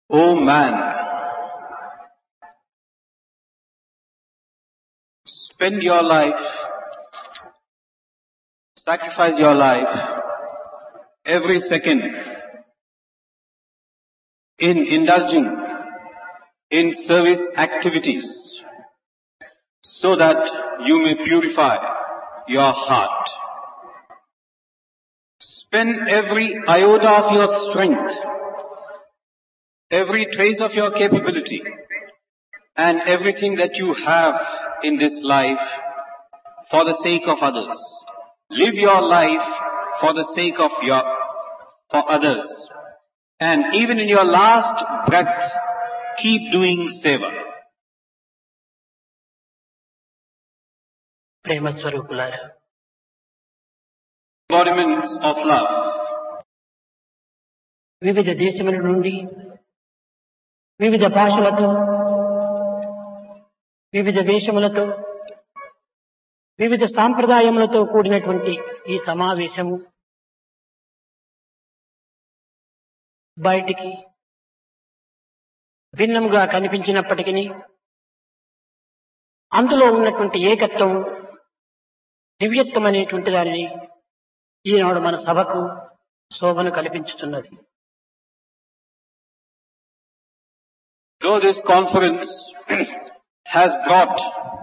O man, spend your life, sacrifice your life every second in indulging in service activities so that you may purify your heart. Spend every iota of your strength, every trace of your capability, and everything that you have in this life for the sake of others. Live your life for the sake of for others. And even in your last breath, keep doing seva. ప్రేమ స్వరూపులారా, Embodiments of love. వివిధ దేశముల నుండి వివిధ భాషలతో, వివిధ వేషములతో, వివిధ సాంప్రదాయములతో కూడినటువంటి ఈ సమావేశము బయటికి భిన్నముగా కనిపించినప్పటికీ అందులో ఉన్నటువంటి ఏకత్వం, దివ్యత్వం అనేటువంటి దానిని ఈనాడు మన సభకు శోభను కల్పించుతున్నది. Though this conference has brought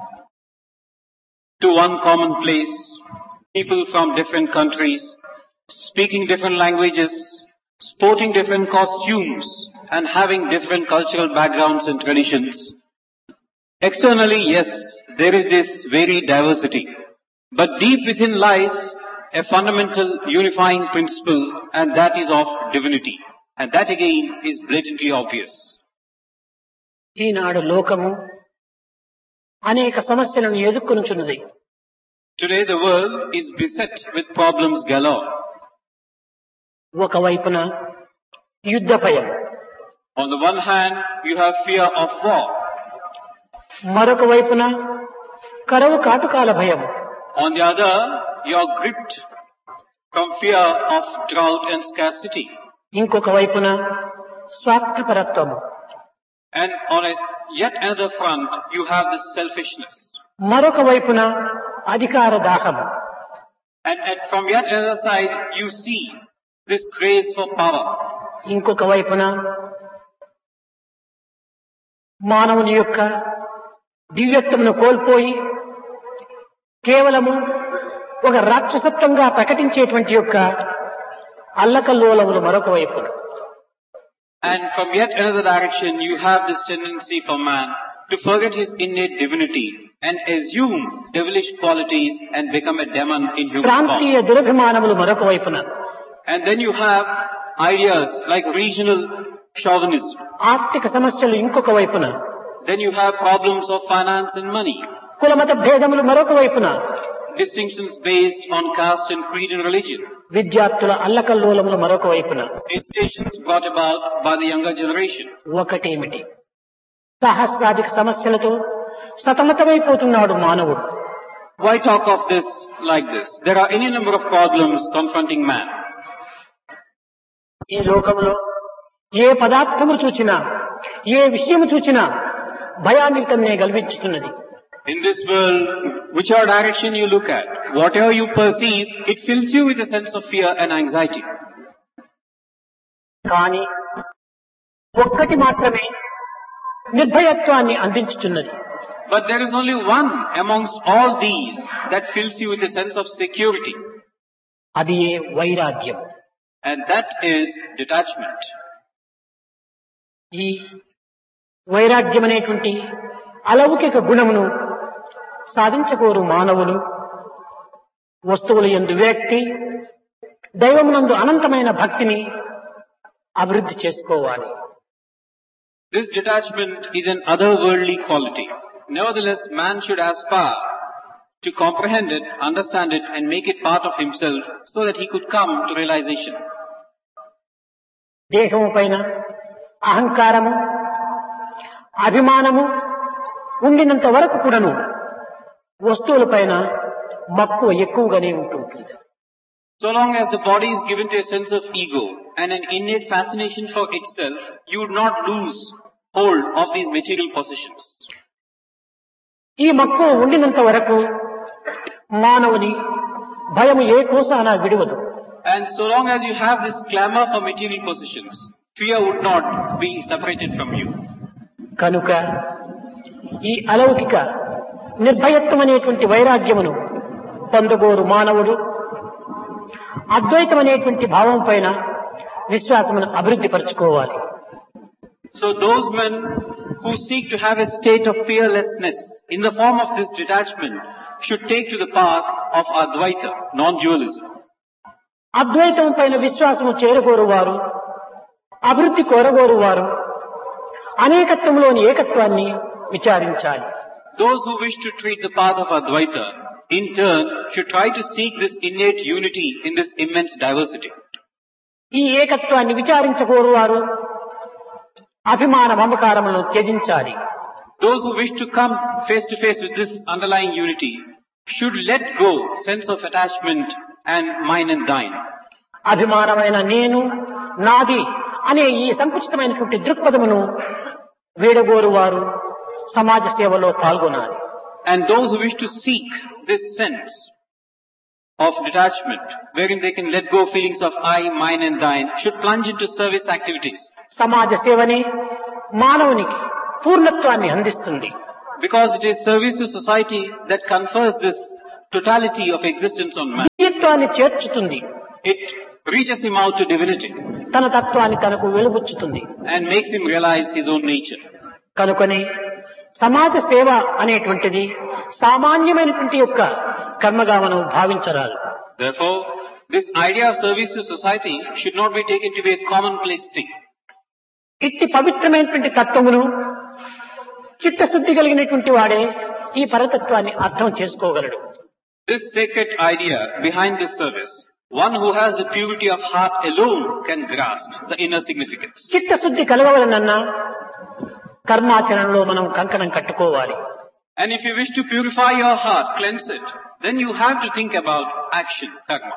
to one common place people from different countries, speaking different languages, sporting different costumes, and having different cultural backgrounds and traditions, externally, yes, there is this varied diversity. But deep within lies a fundamental unifying principle, and that is of divinity. And that again is blatantly obvious. ఈనాడు లోకము అనేక సమస్యలను ఎదుర్కొనుచున్నది. Today the world is beset with problems galore. ఒకవైపున యుద్ధ భయం, On the one hand, you have fear of war. మరొక వైపున కరువు కాటుకాల భయం, On the other, you are gripped from fear of drought and scarcity. ఇంకొక వైపున స్వార్థపరత్వము, And on yet another front, you have this selfishness. మరొక వైపున అధికార దాహము. And from yet another side, you see this craze for power. ఇంకొక వైపున మానవుని యొక్క దివ్యత్వమును కోల్పోయి కేవలము ఒక రాక్షసత్వంగా ప్రకటించేటువంటి యొక్క అల్లకల్లోలములు మరొక వైపున. And from yet another direction, you have this tendency for man to forget his innate divinity and assume devilish qualities and become a demon in human ప్రాంతీయ form. దురభిమానములు మరొక వైపున. And then you have ideas like regional chauvinism. ఆర్థిక సమస్యలు ఇంకొక వైపున. Then you have problems of finance and money. కులమత భేదములు మరొక వైపున. Distinctions based on caste and creed and religion. విద్యార్థుల అల్లకల్లోలములు మరొక వైపున. Agitations brought about by the younger generation. ఒకటేమిటి, సహస్రాధిక సమస్యలతో సతమతమైపోతున్నాడు మానవుడు. Why talk of this like this? There are any number of problems confronting man. ఈ లోకంలో ఏ పదార్థము చూచినా, ఏ విషయము చూచినా భయాన్వితమే గల్వించుతున్నది. In this world, whichever direction you look at, whatever you perceive, it fills you with a sense of fear and anxiety. కానీ ఒక్కటి మాత్రమే నిర్భయత్వాన్ని అందించుతున్నది. But there is only one amongst all these that fills you with a sense of security, అది ఏ వైరాగ్యం. and that is detachment. ఈ వైరాగ్యం అనేటువంటి అలౌకిక గుణమును సాధించకోరు మానవులు వస్తువుల యందు విరక్తి, దైవమునందు అనంతమైన భక్తిని అభివృద్ధి చేసుకోవాలి. This detachment is an otherworldly quality. Nevertheless, man should aspire to comprehend it, understand it, and make it part of himself so that he could come to realization. దేహము పైన అహంకారము, అభిమానము ఉండినంత వరకు కూడాను వస్తువుల పైన మక్కువ ఎక్కువగానే ఉంటుంది. So long as the body is given to a sense of ego and an innate fascination for itself, you would not lose hold of these material possessions. ఈ మక్కువ ఉండినంత వరకు మానవుని భయము ఏ కోసాన విడువదు. And so long as you have this clamor for material possessions, fear would not be separated from you. కనుక ఈ అలౌకిక నిర్భయత్వం అనేటువంటి వైరాగ్యమును పొందగోరు మానవుడు అద్వైతం అనేటువంటి భావం పైన విశ్వాసమును అభివృద్ధి పరచుకోవాలి. So those men who seek to have a state of fearlessness in the form of this detachment should take to the path of Advaita, non-dualism. అద్వైతం పైన విశ్వాసము చేరగోరు వారు, అభివృద్ధి కోరగోరు వారు అనేకత్వంలోని ఏకత్వాన్ని విచారించాలి. Those who wish to treat the path of Advaita, in turn, should try to seek this innate unity in this immense diversity. ఈ ఏకత్వాన్ని విచారించగోరు వారు అభిమాన మమకారములను త్యజించాలి. Those who wish to come face to face with this underlying unity should let go sense of attachment and mine and thine. అభిమానమైన నేను, నాది అనే ఈ సంకుచితమైనటువంటి దృక్పథమును వీడగోరు వారు సమాజ సేవలో పాల్గొనాలి. And those who wish to seek this sense of detachment, wherein they can let go feelings of I, mine and thine, should plunge into service activities. సమాజ సేవనే మానవునికి పూర్ణత్వాన్ని అందిస్తుంది. Because it is service to society that confers this totality of existence on man. దివ్యత్వాన్ని చేర్చుతుంది. It reaches him out to divinity తన తత్వాన్ని తనకు వెలుగుచ్చుతుంది. and makes him realize his own nature. కనుకనే సమాజ సేవ అనేటువంటిది సామాన్యమైనటువంటి యొక్క కర్మగా మనం భావించరాదు. Therefore, this idea of service to society should not be taken to be a commonplace thing. ఇట్టి పవిత్రమైనటువంటి తత్వమును చిత్తశుద్ధి కలిగినటువంటి వాడే ఈ పరతత్వాన్ని అర్థం చేసుకోగలడు. This sacred idea behind this service, one who has the purity of heart alone can grasp the inner significance. చిత్తశుద్ధి కలగవలనన్నా కర్మాచరణలో మనం కంకణం కట్టుకోవాలి. And if you wish to purify your heart, cleanse it, then you have to think about action, karma.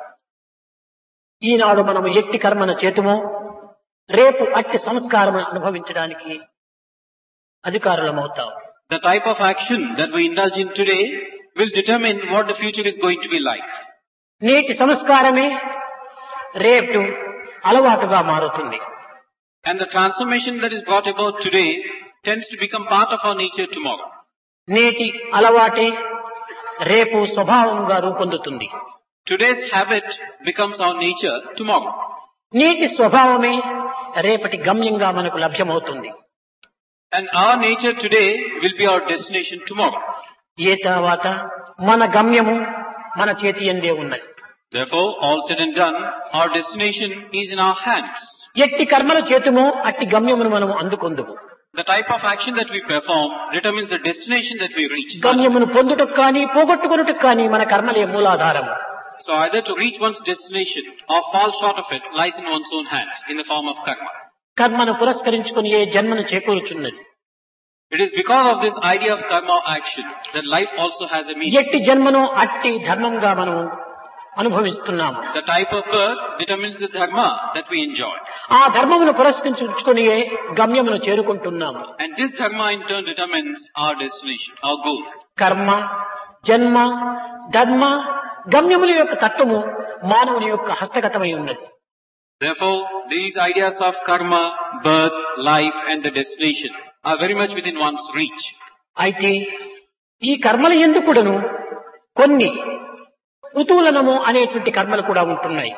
ఈనాడు మనం ఎట్టి కర్మను చేతుమో రేపు అట్టి సంస్కారం అనుభవించడానికి అధికారులమవుతాం. The type of action that we indulge in today will determine what the future is going to be like. నేటి సంస్కారమే రేపు అలవాటుగా మారుతుంది. And the transformation that is brought about today tends to become part of our nature tomorrow. నేటి అలవాటే రేపు స్వభావంగా రూపొందుతుంది. Today's habit becomes our nature tomorrow. నేటి స్వభావమే రేపటి గమ్యంగా మనకు లభ్యమవుతుంది. And our nature today will be our destination tomorrow. ఏ తర్వాత మన గమ్యము మన చేతి యందే ఉన్నది. Therefore, all said and done, our destination is in our hands. ఎట్టి కర్మలు చేతుమో అట్టి గమ్యమును మనం అందుకొందుము. The type of action that we perform determines the destination that we reach. గమ్యమును పొందుటకు కానీ పోగొట్టుకొనుటకు కానీ మన కర్మలే మూలాధారము. So either to reach one's destination or fall short of it lies in one's own hands in the form of karma. కర్మను పురస్కరించుకుని ఏ జన్మను చేకూరుచున్నది. It is because of this idea of karma action that life also has a meaning. ఎట్టి జన్మను అట్టి ధర్మంగా మనం అనుభవిస్తున్నాము. The type of birth determines the dharma that we enjoy. ఆ ధర్మమును పురస్కరించుకుని గమ్యమును చేరుకుంటున్నాము. And this dharma in turn determines our destination, our goal. కర్మ, జన్మ, ధర్మ, గమ్యముల యొక్క తత్వము మానవుని యొక్క హస్తగతమై ఉన్నది. Therefore, these ideas of karma, birth, life and the destination are very much within one's reach. అయితే ఈ కర్మల ఎందుకుడను కొన్ని ఉతూలనము అనేటువంటి కర్మలు కూడా ఉంటున్నాయి.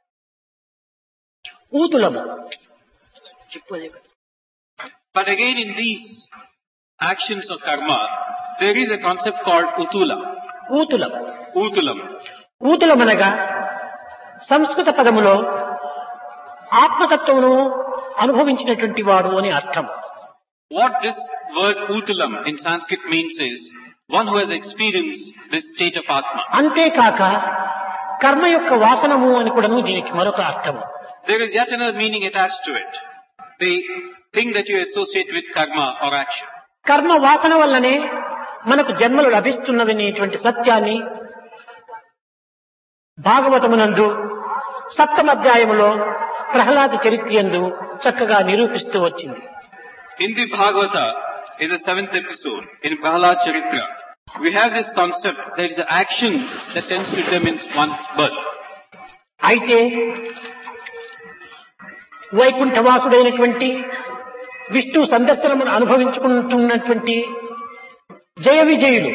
ఊతులము. But again in these actions of karma, there is a concept called utula. ఊతులం. Utulam. ఊతులమనగా సంస్కృత పదములో ఆత్మతత్వమును అనుభవించినటువంటి వాడు అని అర్థం. What this word utulam in Sanskrit means is one who has experienced this state of Atma. అంతేకాక కర్మ యొక్క వాసనము అని కూడాను దీనికి మరొక అర్థము. There is yet another meaning attached to it. The thing that you associate with karma or action. కర్మ వాసన వల్లనే మనకు జన్మలు లభిస్తున్నదనేటువంటి సత్యాన్ని భాగవతమునందు సప్తమ అధ్యాయములో ప్రహ్లాద చరిత్రయందు చక్కగా నిరూపిస్తూ వచ్చింది. In the Bhagavata, in the 7th episode, in Prahlad Charitra, we have this concept that is an action that tends to determine one's birth. అయితే వైకుంఠవాసుడైనటువంటి విష్ణు సందర్శనమును అనుభవించుకుంటున్నటువంటి జయ విజయులు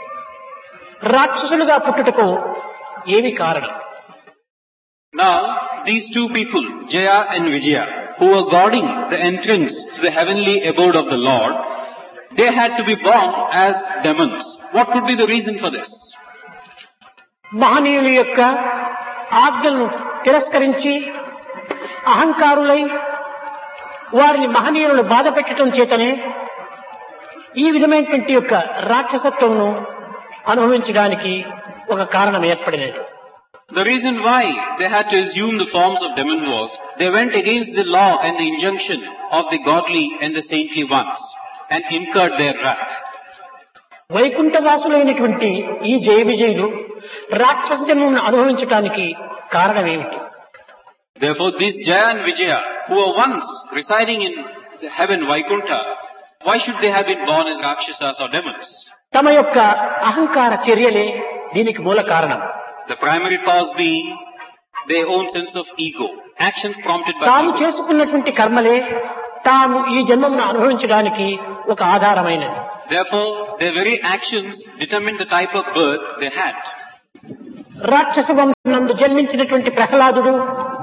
రాక్షసులుగా పుట్టుటకు ఏమి కారణం? Now, these two people, Jaya and Vijaya, who were guarding the entrance to the heavenly abode of the Lord, they had to be born as demons. What could be the reason for this? మహనీయుల యొక్క ఆజ్ఞలను తిరస్కరించి అహంకారులై వారిని మహనీయులను బాధ పెట్టడం చేతనే ఈ విధమైనటువంటి యొక్క రాక్షసత్వమును అనుభవించడానికి ఒక కారణం ఏర్పడినది. The reason why they had to assume the forms of demon was they went against the law and the injunction of the godly and the saintly ones and incurred their wrath. వైకుంఠవాసులైనటువంటి ఈ జయ విజయులు రాక్షస జన్మను అనుభవించడానికి కారణమేమిటి? Therefore, these Jaya and Vijaya, who were once residing in the heaven Vaikuntha, why should they have been born as Rakshasas or demons? తమ యొక్క అహంకార చర్యలే దీనికి మూల కారణం. The primary cause being their own sense of ego, actions prompted by తాము ego. చేసుకున్నటువంటి కర్మలే తాము ఈ జన్మను అనుభవించడానికి ఒక ఆధారమైనది. Therefore, their very actions determine the type of birth they had. రాక్షస వంశనందు జన్మించినటువంటి ప్రహ్లాదుడు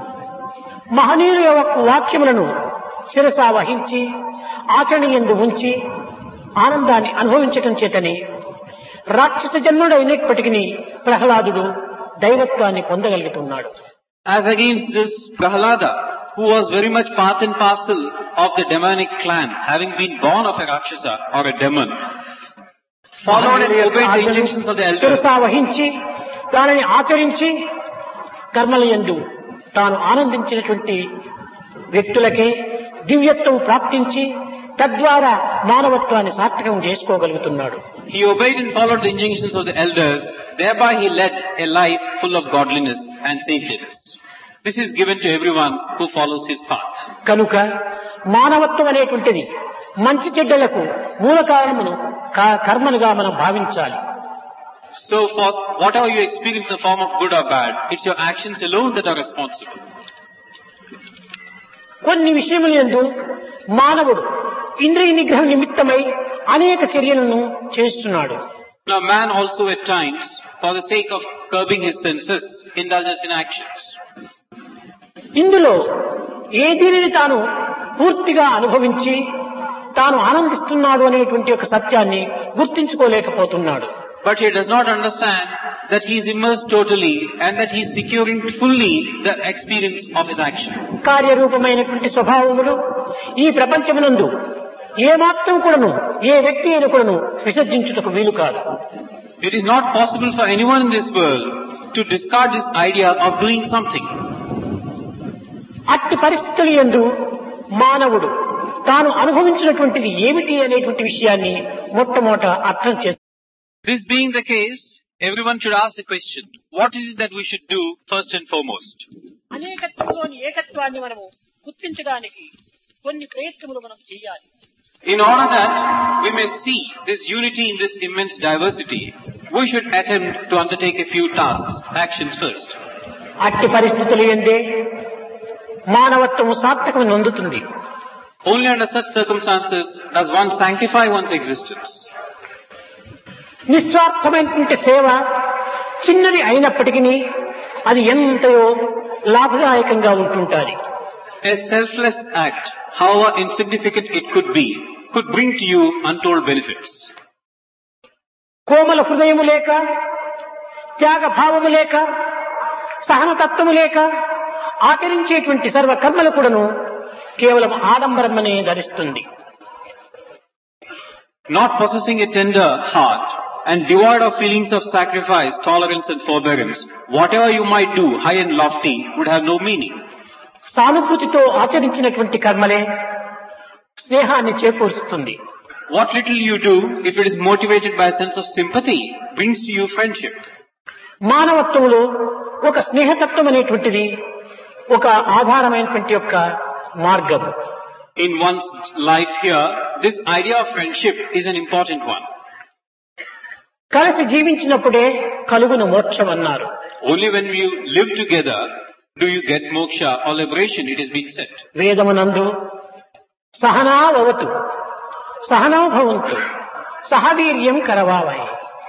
మహనీయుల యొక్క వాక్యములను శిరస వహించి ఆచరణయందు ఉంచి ఆనందాన్ని అనుభవించటం చేతని రాక్షస జన్ముడు అయినప్పటికీ ప్రహ్లాదుడు దైవత్వాన్ని పొందగలుగుతున్నాడు. As against this, Prahlada, who was very much part and parcel of the demonic clan, having been born of a Rakshasa or a demon, followed and obeyed the injunctions of the elders. శిరస వహించి దానిని ఆచరించి కర్మలయందు తాను ఆనందించినటువంటి వ్యక్తులకే దివ్యత్వం ప్రాప్తించి తద్వారా మానవత్వాన్ని సార్థకం చేసుకోగలుగుతున్నాడు. He obeyed and followed the injunctions of the elders, thereby he led a life full of godliness and saintliness. This is given to everyone who follows his path. కనుక మానవత్వం అనేటువంటిది మంచి చెడ్డలకు మూల కారణమును కర్మలుగా మనం భావించాలి. So for whatever you experience in the form of good or bad, it's your actions alone that are responsible. కొన్ని విషయములందు మానవుడు ఇంద్రియ నిగ్రహం నిమిత్తమై అనేక చర్యలను చేస్తున్నాడు. Now man also at times, for the sake of curbing his senses, indulges in actions. ఇందులో ఏ దీనిని తాను పూర్తిగా అనుభవించి తాను ఆనందిస్తున్నాడు అనేటువంటి ఒక సత్యాన్ని గుర్తించుకోలేకపోతున్నాడు. But he does not understand that he is immersed totally and that he is securing fully the experience of his action. కార్యరూపమైనటువంటి స్వభావములు ఈ ప్రపంచమునందు ఏమాత్రం కూడాను ఏ వ్యక్తి అయినా కూడాను విసర్జించుటకు వీలు కాదు. It is not possible for anyone in this world to discard this idea of doing something. అట్టి పరిస్థితుల యందు మానవుడు తాను అనుభవించినటువంటిది ఏమిటి అనేటువంటి విషయాన్ని మొట్టమొదట అర్థం చేస్తాడు. This being the case, everyone should ask the question, what is it that we should do first and foremost? అనేకత్వంలోని ఏకత్వాన్ని మనము గుర్తించడానికి కొన్ని ప్రయత్నములు మనం చేయాలి. In order that we may see this unity in this immense diversity, we should attempt to undertake a few tasks, actions first. అట్టి పరిస్థితులు యందే మానవత్వము సార్థకం నొందుతుంది. Only under such circumstances does one sanctify one's existence. నిస్వార్థమైనటువంటి సేవ చిన్నది అయినప్పటికీ అది ఎంతయో లాభదాయకంగా ఉంటుంటుంది. A selfless act, however insignificant it could be, could bring to you untold benefits. కోమల హృదయము లేక, త్యాగ భావము లేక, సహనతత్వము లేక ఆచరించేటువంటి సర్వ కర్మలు కూడాను కేవలం ఆడంబరమనే ధరిస్తుంది. Not possessing a tender heart and devoid of feelings of sacrifice, tolerance and forbearance, whatever you might do, high and lofty, would have no meaning. సానుభూతితో ఆచరించినటువంటి కర్మలే స్నేహాన్ని చేకూరుస్తుంది. What little you do, if it is motivated by a sense of sympathy, brings to you friendship. మానవత్వంలో ఒక స్నేహతత్వం అనేటువంటిది ఒక ఆధారమైనటువంటి యొక్క మార్గం. In one's life here, this idea of friendship is an important one. కలిసి జీవించినప్పుడే కలుగును మోక్షం అన్నారు. Only when you live together do you get moksha or liberation, it is being said. వేదమునందు సహనావతు సహనౌ భవంతు సహవీర్యం కరవావహై,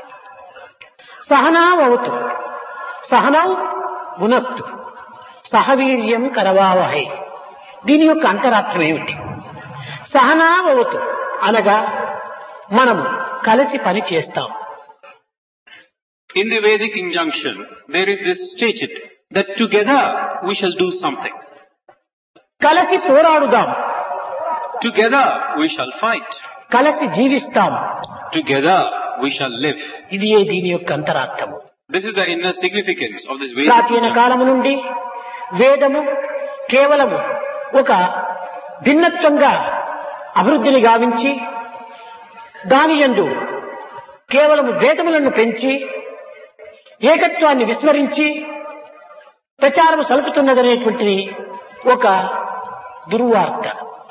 సహనావతు సహనౌ భునక్తు సహవీర్యం కరవావహై. దీని యొక్క అంతరార్థం ఏమిటి? సహనావతు అనగా మనం కలిసి పని చేస్తాం. In the Vedic injunction, there is this stated that together we shall do something. కలిసి పోరాడుదాం, Together we shall fight. కలిసి జీవిస్తాం. Together we shall live. ఇది దీని యొక్క అంతరార్థము. This is the inner significance of this Vedic ప్రాచీన injunction. కాలము నుండి వేదము కేవలము ఒక భిన్నత్వంగా అభివృద్ధిని గావించి దాని యందు కేవలము భేదములను పెంచి ఏకత్వాన్ని విస్మరించి ప్రచారము సలుపుతున్నదనేటువంటిది ఒక దుర్వార్త.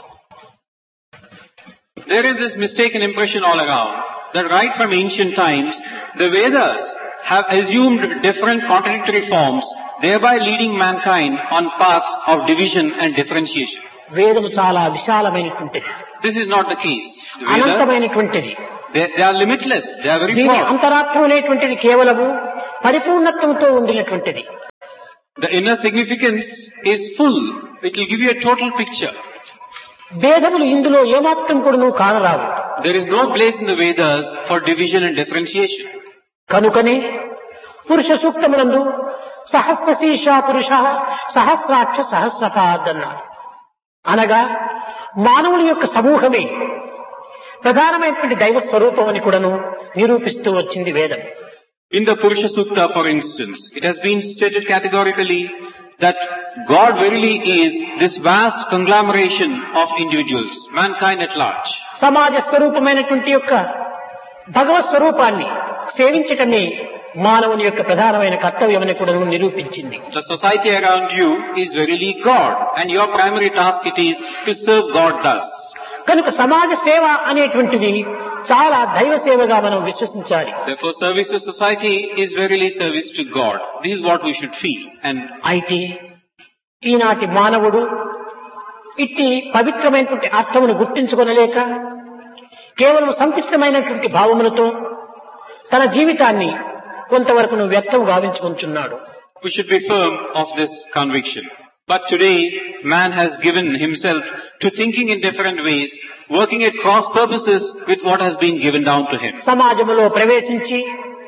There is this mistaken impression all around that right from ancient times, the Vedas have assumed different contradictory forms, thereby leading mankind on paths of division and differentiation. వేదము చాలా విశాలమైనటువంటిది, This is not the case. The Vedas, అనంతమైనటువంటిది. they are limitless, they are very దీని broad. అంతరార్థం అనేటువంటిది కేవలము పరిపూర్ణత్వంతో ఉండినటువంటిది. The inner significance is full. It will give you a total picture. భేదములు ఇందులో ఏమాత్రం కూడాను కానరావు. There is no place in the Vedas for division and differentiation. కనుకనే పురుష సూక్తమునందు సహస్రశీర్ష పురుష సహస్రాక్ష సహస్రపాద్ అన్నారు. అనగా మానవుల యొక్క సమూహమే ప్రధానమైనటువంటి దైవ స్వరూపం అని కూడాను నిరూపిస్తూ వచ్చింది వేదం. In the Purusha Sukta, for instance, it has been stated categorically that God verily is this vast conglomeration of individuals, mankind at large. సమాజ స్వరూపమైనటువంటి యొక్క భగవత్ స్వరూపాన్ని సేవించటమే మానవుని యొక్క ప్రధానమైన కర్తవ్యమని కూడా నిరూపించింది. The society around you is verily God, and your primary task it is to serve God thus. కనుక సమాజ సేవ అనేటువంటిది చాలా దైవ సేవగా మనం విశ్వసించాలి. Therefore, service to society is verily service to God. This is what we should feel. And అయితే ఈనాటి మానవుడు ఇట్టి పవిత్రమైనటువంటి అర్థమును గుర్తించుకొనలేక కేవలం సంకుచితమైనటువంటి భావములతో తన జీవితాన్ని కొంతవరకు వ్యక్తం గావించుకుంటున్నాడు. we should be firm of this conviction. But today, man has given himself to thinking in different ways, working at cross purposes with what has been given down to him. సమాజంలో ప్రవేశించి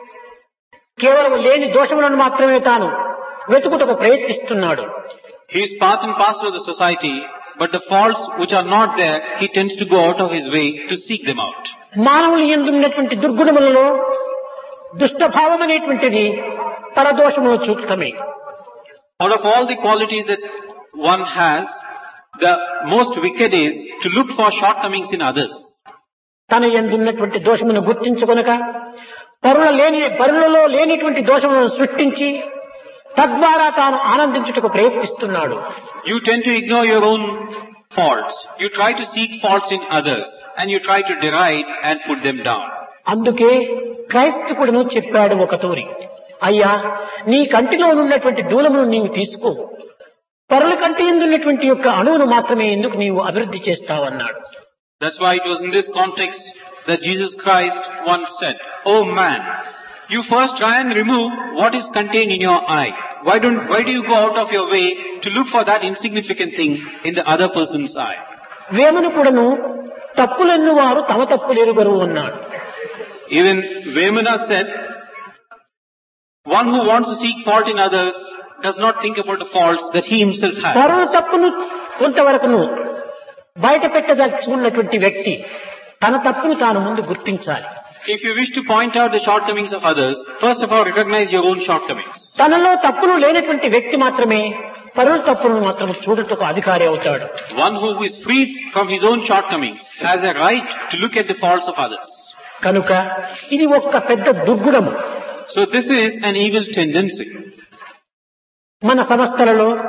కేవలం లేని దోషములను మాత్రమే తాను వెతుకుటకు ప్రయత్నిస్తున్నాడు. He is part and parcel of the society, but the faults which are not there, he tends to go out of his way to seek them out. మానవులు ఎందున్నటువంటి దుర్గుణములలో దుష్టభావం అనేటువంటిది పరదోషమును చూడటమే. Out of all the qualities that one has, the most wicked is to look for shortcomings in others. తన యందున్నటువంటి దోషమును గుర్తించుకొనక పరులలో లేనిటువంటి దోషములను సృష్టించి తద్వారా తాను ఆనందించుటకు ప్రయత్నిస్తున్నాడు. You tend to ignore your own faults. You try to seek faults in others, and you try to deride and put them down. అందుకే క్రైస్తవుడును చెప్పాడు ఒక తూరి, అయ్యా నీ కంటిలో ఉన్నటువంటి దూలమును నీవు తీసుకో, పరుల కంటి ఎందున్నటువంటి యొక్క అణువును మాత్రమే ఎందుకు నీవు అభివృద్ధి చేస్తావన్నాడు. That's why it was in this context that Jesus Christ once said, "Oh man, you first try and remove what is contained in your eye. Why do you go out of your way to look for that insignificant thing in the other person's eye?" Vemana కూడాను తప్పులెన్ను వారు తమ తప్పులు ఎరుగరు అన్నాడు. Even Vemana said, one who wants to seek fault in others does not think about the faults that he himself has. పరుల తప్పును కొంతవరకును బయట పెట్టదలుచుకున్నటువంటి వ్యక్తి తన తప్పును తాను ముందు గుర్తించాలి. If you wish to point out the shortcomings of others, first of all recognize your own shortcomings. తనలో తప్పులు లేనటువంటి వ్యక్తి మాత్రమే పరుల తప్పులను మాత్రం చూడటకు అధికారి అవుతాడు. One who is free from his own shortcomings has a right to look at the faults of others. కనుక ఇది ఒక పెద్ద దుర్గుణము. So this is an evil tendency. మన సంస్థలలో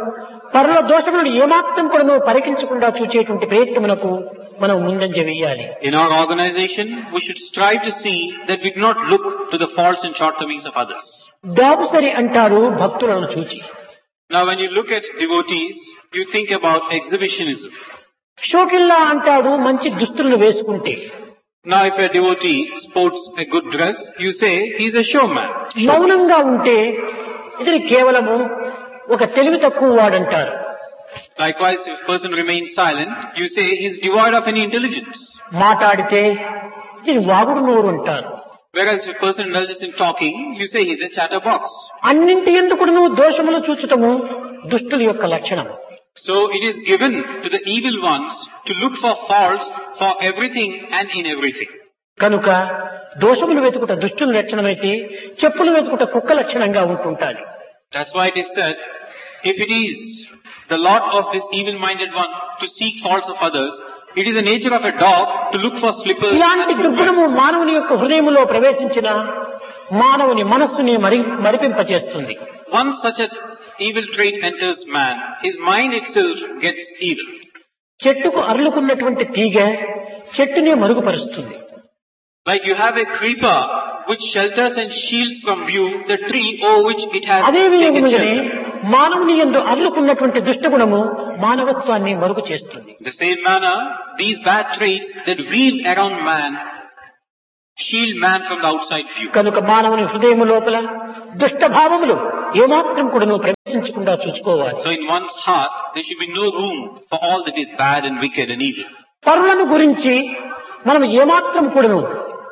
పరుల దోషములను ఏమాత్రం కూడా నువ్వు పరికించకుండా చూచేటువంటి ప్రయత్నమునకు మనం ముందంజ వేయాలి. In our organization, we should strive to see that we do not look to the faults and shortcomings of others. దాబుసరి అంటారు భక్తులను చూచి. Now when you look at devotees, you think about exhibitionism. షోకిల్లా అంటాడు మంచి దుస్తులను వేసుకుంటే. Now if a devotee sports a good dress, you say he's a showman. మౌనంగా ఉంటే ఇతని కేవలము ఒక తెలివి తక్కువ వాడంటారు. Likewise, if a person remains silent, you say he's devoid of any intelligence. మాట్లాడితే ఇతని వాగుడు నోరు అంటారు. Whereas if a person indulges in talking, you say he's a chatterbox. అన్నింటి ఎందుకు నువ్వు దోషములు చూచటము దుష్టుల యొక్క లక్షణం. So it is given to the evil ones to look for faults for everything and in everything. కనుక దోషములు వెతుకుట దుష్టుల లక్షణమైతే చెప్పులు వెతుకుట కుక్క లక్షణంగా ఉంటుంటాది. That's why it is said, if it is the lot of this evil-minded one to seek faults of others, it is the nature of a dog to look for slippers. ఇలాంటి దుర్గుణము మానవుని యొక్క హృదయములో ప్రవేశించిన మానవుని మనస్సుని మరిపింపచేస్తుంది. Once such an evil trait enters man, his mind itself gets evil. చెట్టుకు అరులుకున్నటువంటి తీగ చెట్టునే మరుగుపరుస్తుంది. Like you have a creeper which shelters and shields from view the tree over which it has అదే taken విధంగానే shelter. మానవుని యందు అరులుకున్నటువంటి దుష్టగుణము మానవత్వాన్ని మరుగు చేస్తుంది. The same manner, these bad traits that weave around man shield man from the outside view. కనుక మానవుని హృదయము లోపల దుష్ట భావములు ఏమాత్రం కూడా నువ్వు ప్రవేశించకుండా చూసుకోవాలి. So in one's heart, there should be no room for all that is bad and wicked and evil. పరులను గురించి మనం ఏమాత్రం కూడాను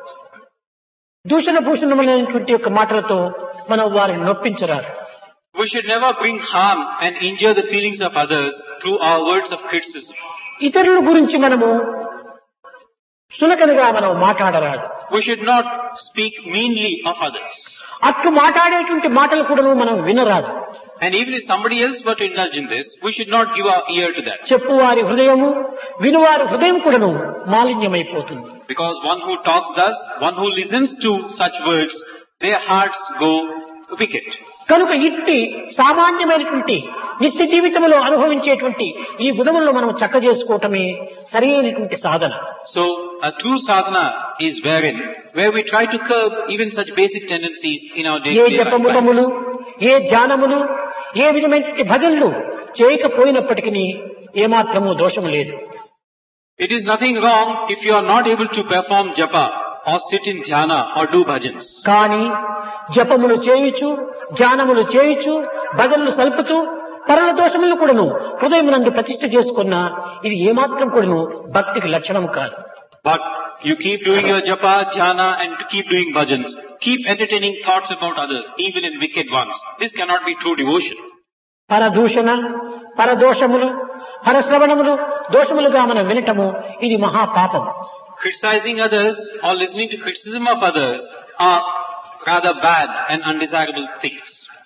దూషణ భూషణమైనటువంటి యొక్క మాటలతో మనం వారిని నొప్పించరాదు. We should never bring harm and injure the feelings of others through our words of criticism. ఇతరుల గురించి మనము సులకనగా మనం మాట్లాడరాదు. We should not speak meanly of others. అట్లు మాట్లాడేటువంటి మాటలు కూడా మనం వినరాదు. And even if somebody else were to indulge in this, we should not give our ear to that. చెప్పువారి హృదయము వినువారి హృదయం కూడాను మాలిన్యమైపోతుంది. Because one who talks thus, one who listens to such words, their hearts go wicked. కనుక ఇట్టి సామాన్యమైనటువంటి నిత్య జీవితంలో అనుభవించేటువంటి ఈ గుణములను మనం చక్క చేసుకోవటమే సరైనటువంటి సాధన. So a true sadhana is where we try to curb even such basic tendencies in our A day-to-day జపములములు life. ఏ ధ్యానములు ఏ విధమైనటువంటి భజనలు చేయకపోయినప్పటికీ ఏమాత్రము దోషము లేదు. It is nothing wrong if you are not able to perform japa or sit in dhyana or do bhajans. కానీ జపములు చేయుచు ధ్యానములు చేయుచు భజనలు సల్పుతూ పరల దోషములను కూడాను హృదయమునందు ప్రతిష్ఠ చేసుకున్న ఇది ఏమాత్రం కూడాను భక్తికి లక్షణం కాదు. But you keep doing your japa, dhyana and to keep doing bhajans. Keep entertaining thoughts about others, even in wicked ones. This cannot be true devotion. పరదూషణ పరదోషములు పరశ్రవణములు దోషములుగా మనం వినటము ఇది మహాపాపం. Criticizing others or listening to criticism of others are rather bad and undesirable things.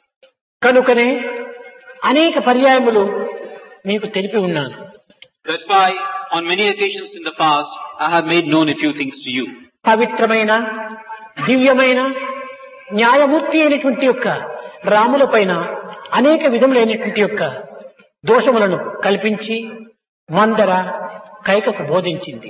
కనుకనే అనేక పర్యాయములు మీకు తెలిపి ఉన్నాను. That's why on many occasions in the past I have made known a few things to you. పవిత్రమైన దివ్యమైన న్యాయమూర్తి అయినటువంటి యొక్క రాముల పైన అనేక విధములైనటువంటి యొక్క దోషములను కల్పించి మందర కైకకు బోధించింది.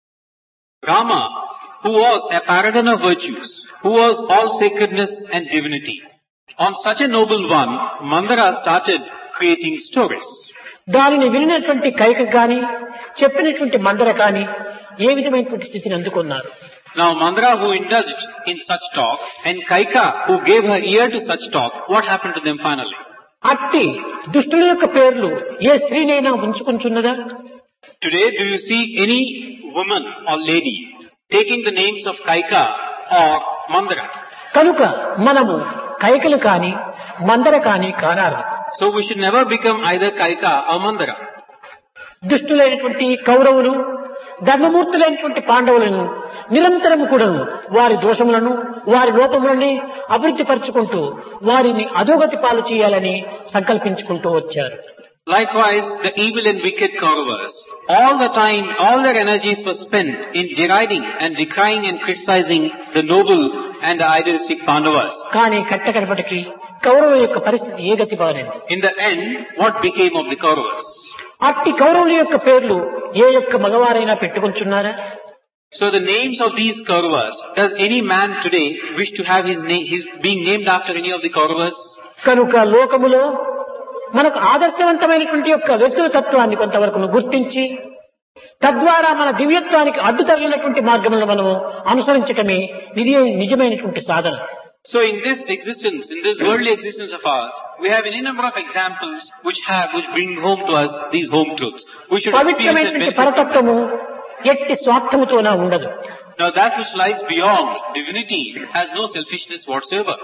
Rama, who was a paragon of virtues, who was all sacredness and divinity, on such a noble one, Mandara started creating stories. దానిని వినినటువంటి కైక గాని చెప్పినటువంటి మందర కాని ఏ విధమైనటువంటి స్థితిని అందుకున్నారు. Now Mandara who indulged in such talk and Kaika who gave her ear to such talk, what happened to them finally? అట్టి దుష్టుల యొక్క పేర్లు ఏ స్త్రీనైనా ఉంచుకుంటున్నదా? Today do you see any woman or lady taking the names of Kaika or Mandara? కనుక మనము కైకలు కాని మందర కాని కానారు. So we should never become either Kaika or Mandara. దుష్టులైనటువంటి కౌరవులు ధర్మమూర్తులైనటువంటి పాండవులను నిరంతరము కూడా వారి దోషములను వారి లోపములని అభివృద్ధి పరుచుకుంటూ వారిని అధోగతి పాలు చేయాలని సంకల్పించుకుంటూ వచ్చారు. Likewise, the evil and wicked Kauravas, all the time, all their energies were spent in deriding and decrying and criticizing the noble and the idealistic Pandavas. కానీ కట్టకడపటికి కౌరవ యొక్క పరిస్థితి ఏ గతి బారింది. In the end, what became of the Kauravas? అట్టి కౌరవుల యొక్క పేర్లు ఏ యొక్క మగవారైనా పెట్టుకుంటున్నారా? So the names of these Kauravas, does any man today wish to have his being named after any of the Kauravas? కనుక లోకములో మనకు ఆదర్శవంతమైనటువంటి యొక్క వ్యక్తుల తత్వాన్ని కొంతవరకు గుర్తించి తద్వారా మన దివ్యత్వానికి అడ్డు తగిలినటువంటి మార్గములను మనము అనుసరించటమే నిజమైనటువంటి సాధన. So in this existence, in this worldly existence of ours, we have any number of examples which bring home to us these home truths. We should experience and పవిత్రమైనటువంటి benefit. పరతత్వము ఎట్టి స్వార్థముతోన ఉండదు. Now that which lies beyond divinity has no selfishness whatsoever.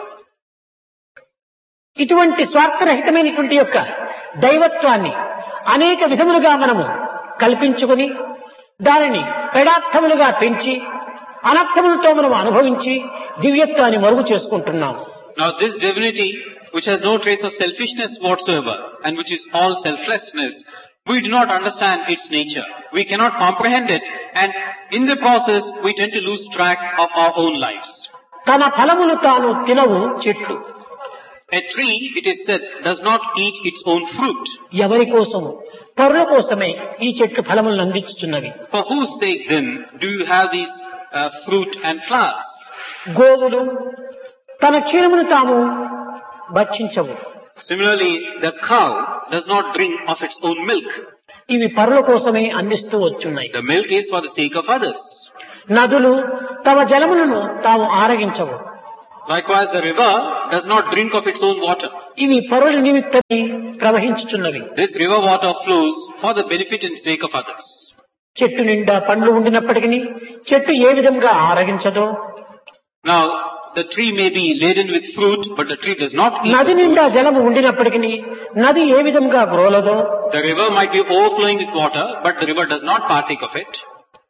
ఇటువంటి స్వార్థరహితమైనటువంటి యొక్క దైవత్వాన్ని అనేక విధములుగా మనము కల్పించుకొని దానిని పెడార్థములుగా పెంచి అనర్థములతో మనం అనుభవించి దివ్యత్వాన్ని మరుగు చేసుకుంటున్నాము. Now this divinity, which has no trace of selfishness whatsoever, and which is all selflessness, we do not understand its nature. We cannot comprehend it, and in the process, we tend to lose track of our own lives. తన ఫలములు తాను తినవు చెట్లు. A tree, it is said, does not eat its own fruit. ఎవరి కోసము? పరుల కోసమే ఈ చెట్లు ఫలములను అందించుచున్నవి. For whose sake then do you have these fruit and flowers? గోవులు తన క్షీరమును తాము భక్షించవు. Similarly, the cow does not drink of its own milk. ఇవి పరుల కోసమే అందిస్తూ వచ్చున్నాయి. The milk is for the sake of others. నదులు తమ జలములను తాము ఆరగించవు. Likewise, the river does not drink of its own water. ఇవి పరుల నిమిత్తమై ప్రవహించుచున్నవి. This river water flows for the benefit and sake of others. చెట్టు నిండా పండ్లు ఉండినప్పటికీ చెట్టు ఏ విధంగా ఆరగించదో, Now, the tree may be laden with fruit, but the tree does not eat. నది నిండా జలము ఉండినప్పటికీ నది ఏ విధంగా గ్రోలదో, The river might be overflowing with water, but the river does not partake of it.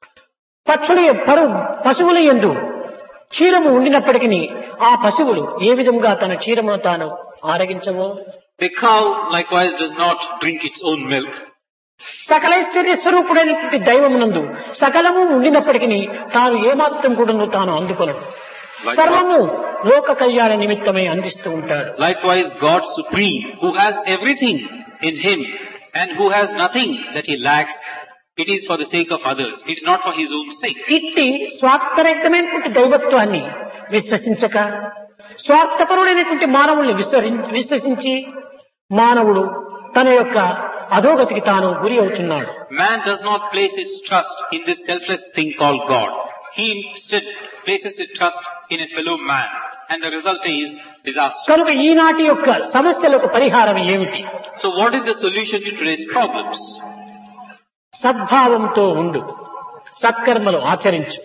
పశువుల యందు క్షీరము ఉండినప్పటికీ ఆ పశువులు ఏ విధంగా తన క్షీరమును తాను ఆరగించవో, The cow likewise does not drink its own milk. సకలైశ్వర్య స్వరూపుడైనటువంటి దైవమునందు సకలము ఉండినప్పటికీ తాను ఏమాత్రం కూడా తాను అందుకొనడు. సర్వము లోక కళ్యాణ నిమిత్తమై అందిస్తూ ఉంటాడు. Likewise, God Supreme, who has everything in Him and who has nothing that He lacks, it is for the sake of others. It is not for His own sake. ఇట్టి స్వార్థరహితమైనటువంటి దైవత్వాన్ని విశ్వసించక స్వార్థపరుడైనటువంటి మానవుల్ని విశ్వసించి మానవుడు తన యొక్క అధోగతికి తాను గురి అవుతున్నాడు. Man does not place his trust in this selfless thing called God. He instead places his trust in a fellow man, and the result is disaster. కనుక ఈనాటి యొక్క సమస్యలకు పరిహారం ఏమిటి? So what is the solution to today's problems? సద్భావంతో ఉండు, సత్కర్మలు ఆచరించు.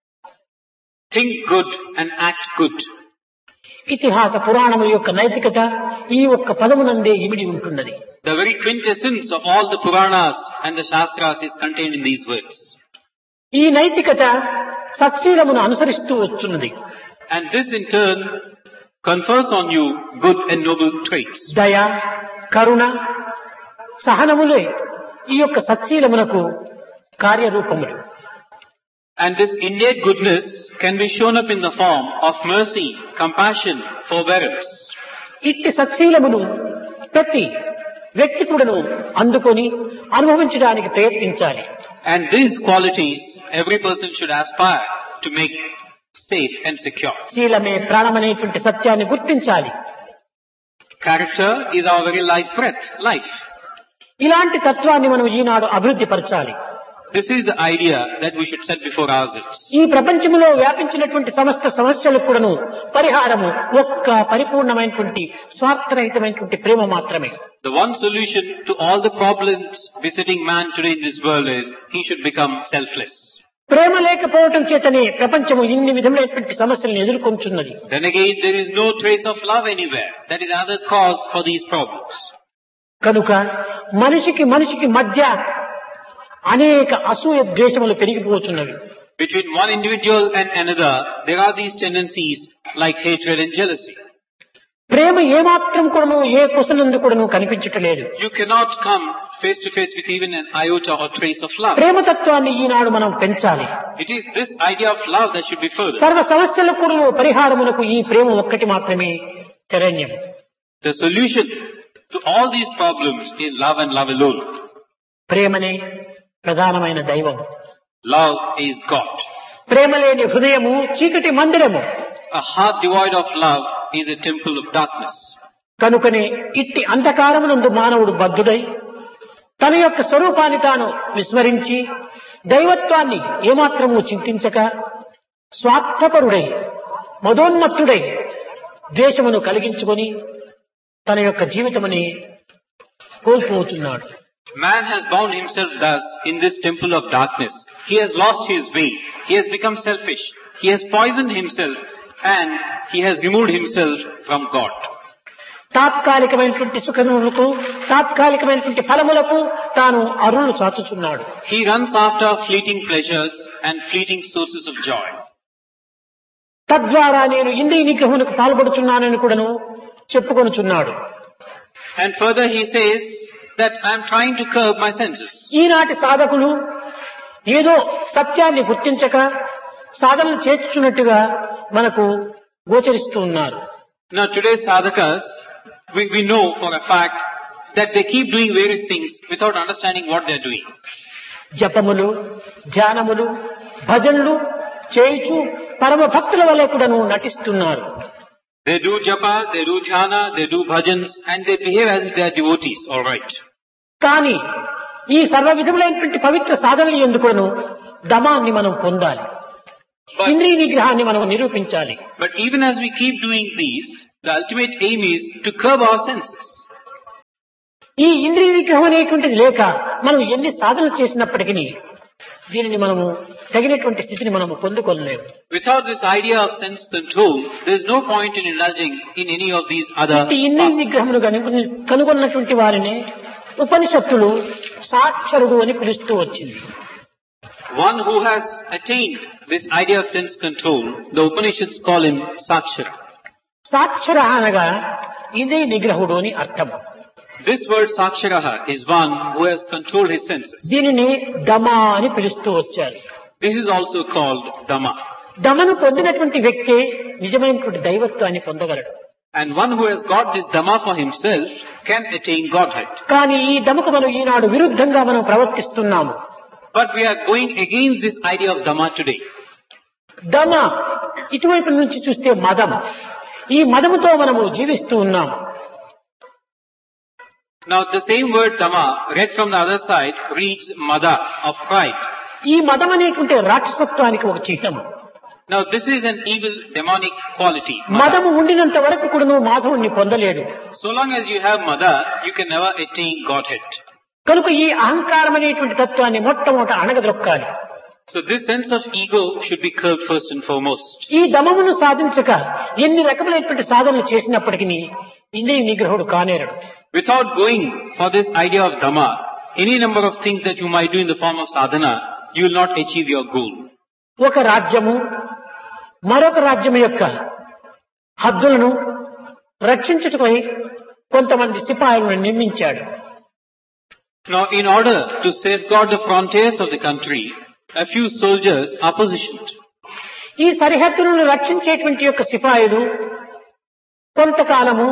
Think good and act good. ఇతిహాస పురాణముల యొక్క నైతికత ఈ ఒక్క పదమునందే ఇమిడి ఉంటున్నది. The very quintessence of all the Puranas and the Shastras is contained in these words. ఈ నైతికత సత్శీలమును అనుసరిస్తూ వచ్చున్నది. And this in turn confers on you good and noble traits. దయ, కరుణ, సహనములే ఈ యొక్క సత్శీలమునకు కార్యరూపములు. And this innate goodness can be shown up in the form of mercy, compassion, forbearance. ఇట్టి సత్శీలమును ప్రతి వ్యక్తి కూడాను అందుకొని అనుభవించడానికి ప్రయత్నించాలి. And these qualities every person should aspire to make safe and secure. శీలమే ప్రాణమనేటువంటి సత్యాన్ని గుర్తించాలి. Character is our very life breath, life. ఇలాంటి తత్వాన్ని మనం ఈనాడు అభివృద్ధి పరచాలి. This is the idea that we should set before ourselves. ఈ ప్రపంచంలో వ్యాపించినటువంటి సమస్త సమస్యలకు కూడాను పరిహారము ఒక్క పరిపూర్ణమైనటువంటి స్వార్థరహితమైనటువంటి ప్రేమ మాత్రమే. The one solution to all the problems visiting man today in this world is he should become selfless. ప్రేమ లేకపోవటం చేతనే ప్రపంచము ఇన్ని విధమైనటువంటి సమస్యలను ఎదుర్కొంటున్నది. Then again, there is no trace of love anywhere. That is another cause for these problems. కనుక మనిషికి మధ్య అనేక అసూయ ద్వేషములు పెరిగిపోతున్నవి. Between one individual and another, there are these tendencies like hatred and jealousy. ప్రేమ ఏమాత్రం కూడాను ఏ కుసనందు కూడాను కనిపించట్లేదు. You cannot come face to face with even an iota or trace of love. ప్రేమతత్వాన్ని ఈనాడు మనం పెంచాలి. It is this idea of love that should be furthered. సర్వ సమస్యలకు కూడాను పరిహారమునకు ఈ ప్రేమ ఒక్కటి మాత్రమే శరణ్యం. The solution to all these problems is love and love alone. ప్రేమనే ప్రధానమైన దైవం. Love is God. ప్రేమ లేని హృదయము చీకటి మందిరము. A heart devoid of love is a temple of darkness. కనుకనే ఇట్టి అంధకారమునందు మానవుడు బద్ధుడై తన యొక్క స్వరూపాన్ని తాను విస్మరించి దైవత్వాన్ని ఏమాత్రము చింతించక స్వార్థపరుడై మదోన్మత్తుడై ద్వేషమును కలిగించుకొని తన యొక్క జీవితముని కోల్పోతున్నాడు. Man has bound himself thus in this temple of darkness. He has lost his way. He has become selfish. He has poisoned himself and he has removed himself from God. తాత్కాలికమైనటువంటి సుఖములకు తాత్కాలికమైనటువంటి ఫలములకు తాను అరులు సాచుచున్నాడు. He runs after fleeting pleasures and fleeting sources of joy. తద్వారా నేను ఇంద్రియ నిగ్రహమునకు పాల్పడుతున్నానని కూడాను చెప్పుకొనుచున్నాడు. And further he says that I am trying to curb my senses. ఈనాటి సాధకులు ఏదో సత్యాన్ని గుర్తించక సాధనలు చేర్చున్నట్టుగా మనకు గోచరిస్తూ ఉన్నారు. Now today's sadhakas, we know for a fact that they keep doing various things without understanding what they are doing. జపములు, ధ్యానములు, భజనలు చేయుచు పరమ భక్తుల వలె కూడాను నటిస్తున్నారు. They do japa, they do dhyana, they do bhajans and they behave as if they are devotees, alright. కానీ ఈ సర్వ విధములైనటువంటి పవిత్ర సాధనలు ఎందుకును దమాన్ని మనం పొందాలి, ఇంద్రియ నిగ్రహాన్ని మనం నిరూపించాలి. But even as we keep doing these, the ultimate aim is to curb our senses. ఈ ఇంద్రియ నిగ్రహం అనేటువంటిది లేక మనం ఎన్ని సాధనలు చేసినప్పటికీ దీనిని మనము తగినటువంటి స్థితిని మనము పొందుకోలేము. Without this idea of sense control, there is no point in indulging in any of these other ఈ ఇంద్రియ నిగ్రహములు కనుగొన్నటువంటి వారిని ఉపనిషత్తులు సాక్షరుడు అని పిలుస్తూ వచ్చింది. One who has attained this idea of sense control, the Upanishads call him Sakshara. సాక్షర అనగా ఇంద్రియ నిగ్రహుడు అని అర్థం. This word Saksharaha is one who has controlled his senses. దీనిని దమా అని పిలుస్తూ వచ్చారు. This is also called Dhamma. దమను పొందినటువంటి వ్యక్తి నిజమైనటువంటి దైవత్వాన్ని పొందగలడు. And one who has got this Dhamma for himself can attain Godhead. కానీ ఈ దమకు మనం ఈనాడు విరుద్ధంగా మనం ప్రవర్తిస్తున్నాము. But we are going against this idea of Dhamma today. దమ ఇటువైపు నుంచి చూస్తే మదం. ఈ మదముతో మనము జీవిస్తూ ఉన్నాము. Now the same word Dhamma, read from the other side, reads Mada, of pride. ఈ మదం అనేటువంటి రాక్షసత్వానికి ఒక చిహ్నము. Now this is an evil demonic quality. మదము ఉండినంత వరకు కూడా నువ్వు మాధవుణ్ణి పొందలేడు. So long as you have Mada, you can never attain Godhead. కనుక ఈ అహంకారం అనేటువంటి తత్వాన్ని మొట్టమొదట అణగదొక్కాలి. So this sense of ego should be curbed first and foremost. ఈ దమమును సాధించక ఎన్ని రకములైనటువంటి సాధనలు చేసినప్పటికీ ఇంద్రియ నిగ్రహుడు కానేరడు. Without going for this idea of Dhamma, any number of things that you might do in the form of sadhana, you will not achieve your goal. ఒక రాజ్యము మరొక రాజ్యం యొక్క హద్దులను రక్షించుటకై కొంతమంది సిపాయిలను నియమించాడు. Now in order to safeguard the frontiers of the country, a few soldiers are positioned. ఈ సరిహద్దులను రక్షించేటువంటి యొక్క సిపాయిలు కొంతకాలము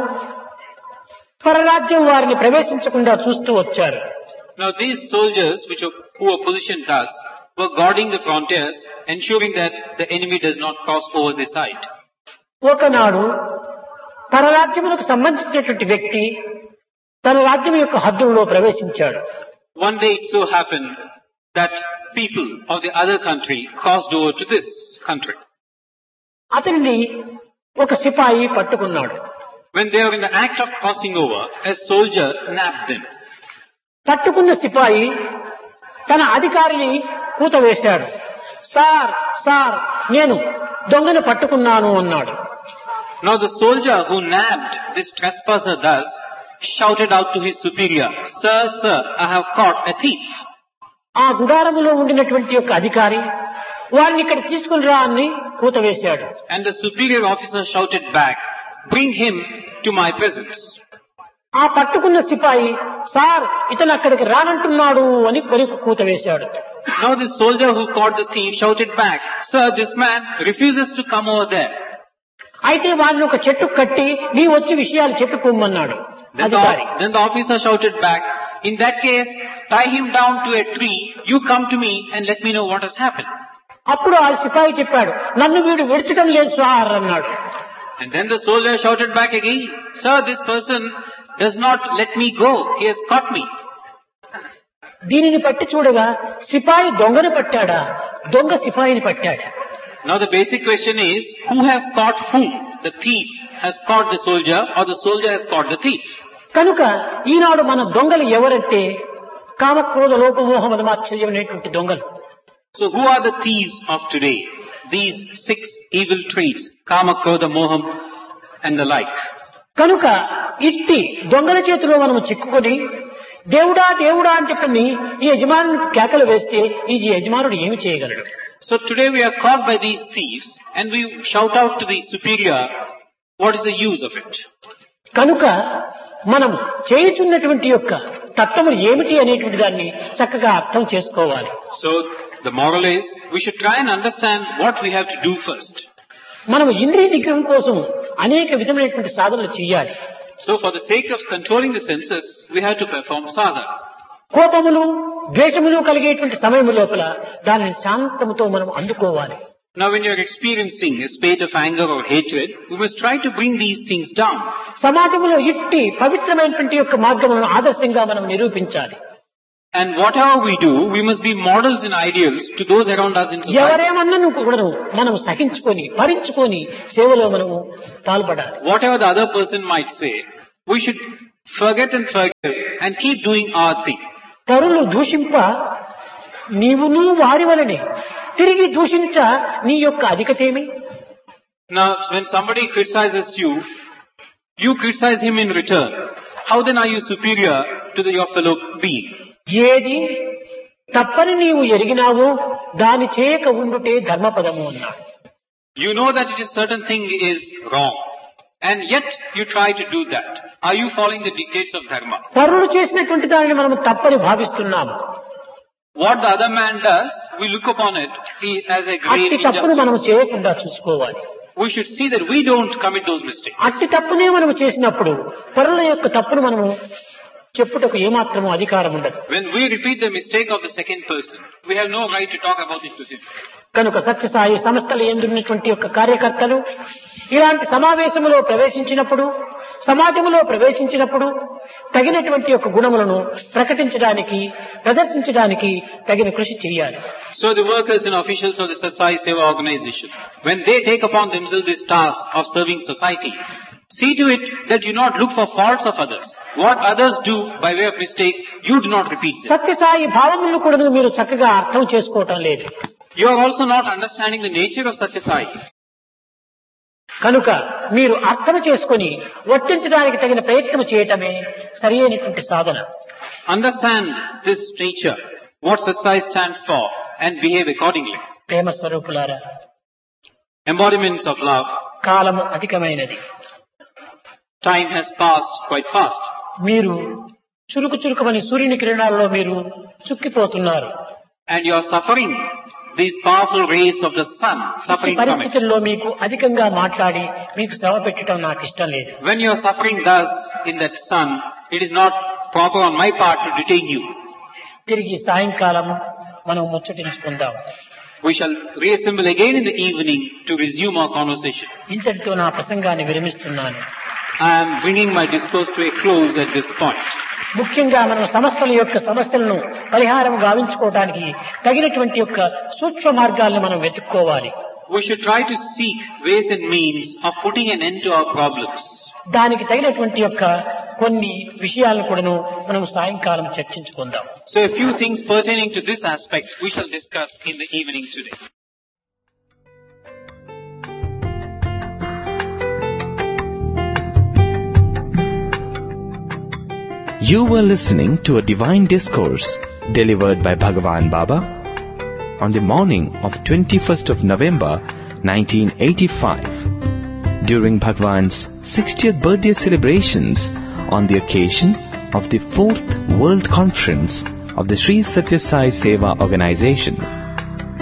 పరరాజ్యం వారిని ప్రవేశించకుండా చూస్తూ వచ్చారు. Now these soldiers who were positioned thus were guarding the frontiers, ensuring that the enemy does not cross over the side. ఒకనాడు పరరాజ్యములకు సంబంధించినటువంటి వ్యక్తి తన రాజ్యం యొక్క హద్దుల్లో ప్రవేశించాడు. One day it so happened that people of the other country crossed over to this country. అతనిని ఒక సిపాయి పట్టుకున్నాడు. When they were in the act of crossing over, a soldier nabbed them. పట్టుకున్న సిపాయి తన అధికారిని కూత వేశాడు. సార్ సార్ నేను దొంగను పట్టుకున్నాను అన్నాడు. Now the soldier who nabbed this trespasser thus shouted out to his superior, Sir, sir, I have caught a thief. ఆ గుడారములో ఉండినటువంటి యొక్క అధికారి వారిని ఇక్కడ తీసుకుని రా అని కూత వేశాడు. And the superior officer shouted back, bring him to my presence. ఆ పట్టుకున్న సిపాయి సార్ ఇతను అక్కడికి రానంటున్నాడు అని కొరికి కూత వేశాడు. Now the soldier who caught the thief shouted back, Sir, this man refuses to come over there. అయితే వారిని ఒక చెట్టు కట్టి నీ వచ్చి విషయాలు చెప్పిపోమన్నాడు Then అధికారి. the officer shouted back, in that case, tie him down to a tree, you come to me and let me know what has happened. అప్పుడు ఆ సిపాయి చెప్పాడు, నన్ను వీడు విడిచడం లేదు సార్ అన్నాడు. And then the soldier shouted back again, sir, this person does not let me go, he has caught me. దీనిని పట్టి చూడగా సిపాయి దొంగను పట్టాడా, దొంగ సిపాయిని పట్టాడా? Now the basic question is, who has caught whom? The thief has caught the soldier or the soldier has caught the thief? కనుక ఈనాడు మన దొంగలు ఎవరంటే కామక్రోధ లోపమోహ మదమాశ్చర్యం అనేటువంటి దొంగలు. So who are the thieves of today? These 6 evil traits, kama, krodha, moham and the like. కనుక ఇట్టి దొంగల చేతిలో మనము చిక్కుకొని దేవుడా దేవుడా అని చెప్పని ఈ యజమానుని కేకలు వేస్తే ఈ యజమానుడు ఏమి చేయగలడు? So today we are caught by these thieves and we shout out to the superior, what is the use of it? కనుక మనం చేయుచున్నటువంటి యొక్క తత్వము ఏమిటి అనేటువంటి దాన్ని చక్కగా అర్థం చేసుకోవాలి. So the moral is, we should try and understand what we have to do first. మనం ఇంద్రియ నిగ్రహం కోసం అనేక విధమైనటువంటి సాధనలు చేయాలి. So for the sake of controlling the senses, we have to perform sadhana. కోపములు ద్వేషములు కలిగేటువంటి సమయం లోపల దానిని శాంతముతో మనం అందుకోవాలి. Now when you are experiencing a state of anger or hatred, we must try to bring these things down. సమాజంలో ఇట్టి పవిత్రమైనటువంటి యొక్క మార్గములను ఆదర్శంగా మనం నిరూపించాలి. And whatever we do, we must be models and ideals to those around us in society. ఎవరేమన్నా కూడా మనం సహించుకొని భరించుకొని సేవలో మనము పాల్పడాలి. Whatever the other person might say, we should forget and forgive and keep doing our thing. పరులు దూషింప నీవును వారి వలనే తిరిగి దూషించ నీ యొక్క అధికతేమి? Now when somebody criticizes you, you criticize him in return. How then are you superior to your fellow being? ఏది తప్పని నీవు ఎరిగినావో దాని చేయక ఉండుటే ధర్మపదము అన్నాడు. You know that it is certain thing is wrong, and yet you try to do that. Are you following the dictates of dharma? పరులు చేసినటువంటి దానిని మనం తప్పని భావిస్తున్నాము. What the other man does, we look upon it as a great అట్టి తప్పును మనం injustice. చేయకుండా చూసుకోవాలి. We should see that we don't commit those mistakes. అట్టి తప్పునే మనం చేసినప్పుడు పరుల యొక్క తప్పును మనము చెప్పుటకు ఏమాత్రము అధికారం ఉండదు. When we repeat the mistake of the second person, we have no right to talk about it to him. కనుక సత్యసాయి సంస్థలు ఎందున్నటువంటి యొక్క కార్యకర్తలు ఇలాంటి సమావేశములో ప్రవేశించినప్పుడు సమాజంలో ప్రవేశించినప్పుడు తగినటువంటి యొక్క గుణములను ప్రకటించడానికి ప్రదర్శించడానికి తగిన కృషి చేయాలి. So the workers and officials of the Satsai Seva organization, when they take upon themselves this task of serving society, see to it that you not look for faults of others. What others do by way of mistakes, you do not repeat them. Sathya Sai భావములను కూడా మీరు చక్కగా అర్థం చేసుకోవటం లేదు. You are also not understanding the nature of Satya Sai. కనుక మీరు అర్థం చేసుకొని వర్తించడానికి తగిన ప్రయత్నం చేయటమే సరైనటువంటి సాధన. Understand this nature, what Satya Sai stands for, and behave accordingly. ప్రేమ స్వరూపులారా, Embodiments of love. కాలము అధికమైనది. Time has passed quite fast. మీరు చురుకుమని సూర్యుని కిరణాలలో మీరు చుక్కిపోతున్నారు. And you are suffering these powerful rays of the sun, suffering from it. పరిస్థితుల్లో మీకు అధికంగా మాట్లాడి మీకు శ్రమ పెట్టడం నాకు ఇష్టం లేదు. When you are suffering thus in that sun, it is not proper on my part to detain you. తిరిగి సాయంకాలం మనం ముచ్చటించుకుందాం. We shall reassemble again in the evening to resume our conversation. ఇంతటితో నా ప్రసంగాన్ని విరమిస్తున్నాను. I am bringing my discourse to a close at this point. ముఖ్యంగా మనం సమస్తల యొక్క సమస్యలను పరిహారం గావించుకోవడానికి తగినటువంటి యొక్క సూక్ష్మ మార్గాలను మనం వెతుక్కోవాలి. We should try to seek ways and means of putting an end to our problems. దానికి తగినటువంటి యొక్క కొన్ని విషయాలను కూడాను మనం సాయంకాలం చర్చించుకుందాం. So a few things pertaining to this aspect we shall discuss in the evening today. You were listening to a divine discourse delivered by Bhagavan Baba on the morning of 21st of November 1985 during Bhagavan's 60th birthday celebrations on the occasion of the 4th World Conference of the Sri Satya Sai Seva Organization.